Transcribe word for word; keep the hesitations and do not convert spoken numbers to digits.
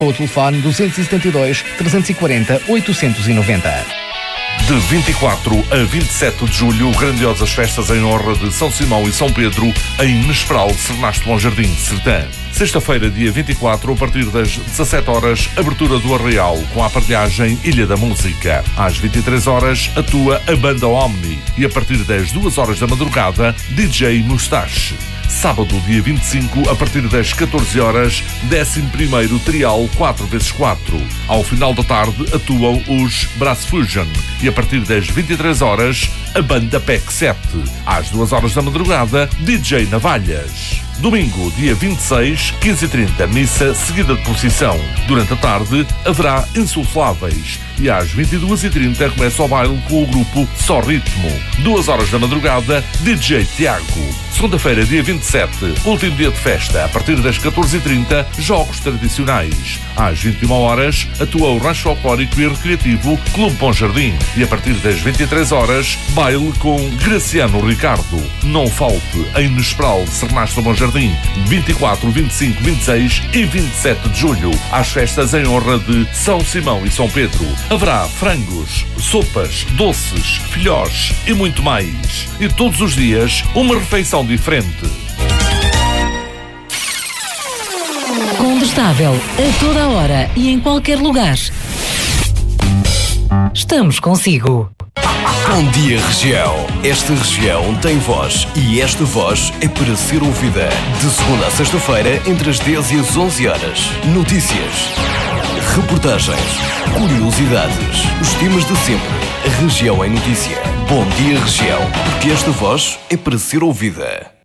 O telefone duzentos e setenta e dois, trezentos e quarenta, oitocentos e noventa. De vinte e quatro a vinte e sete de julho, grandiosas festas em honra de São Simão e São Pedro em Nesperal, Cernasto Bom Jardim, Sertã. Sexta-feira, dia vinte e quatro, a partir das dezassete horas, abertura do Arraial com a aparelhagem Ilha da Música. Às vinte e três horas, atua a banda Omni e a partir das duas horas da madrugada, D J Mustache. Sábado, dia vinte e cinco, a partir das catorze horas, décimo primeiro Trial quatro por quatro. Ao final da tarde, atuam os Brass Fusion e a partir das vinte e três horas, a banda P E C sete. Às duas horas da madrugada, D J Navalhas. Domingo, dia vinte e seis, quinze e trinta, missa seguida de procissão. Durante a tarde, haverá insufláveis e às vinte e duas e trinta começa o baile com o grupo Só Ritmo. Duas horas da madrugada, D J Tiago. Segunda-feira, dia vinte e sete, último dia de festa, a partir das catorze e trinta, jogos tradicionais. Às vinte e uma horas, atua o Rancho Folclórico e Recreativo Clube Bom Jardim e a partir das vinte e três horas, baile com Graciano Ricardo. Não falte em Nesperal, Cernasto Bom Jardim, vinte e quatro, vinte e cinco, vinte e seis e vinte e sete de julho, às festas em honra de São Simão e São Pedro. Haverá frangos, sopas, doces, filhós e muito mais. E todos os dias, uma refeição diferente. Condestável, a toda hora e em qualquer lugar. Estamos consigo. Bom dia, região. Esta região tem voz e esta voz é para ser ouvida. De segunda a sexta-feira, entre as dez e as onze horas. Notícias, reportagens, curiosidades, os temas de sempre. A região é notícia. Bom dia, região, porque esta voz é para ser ouvida.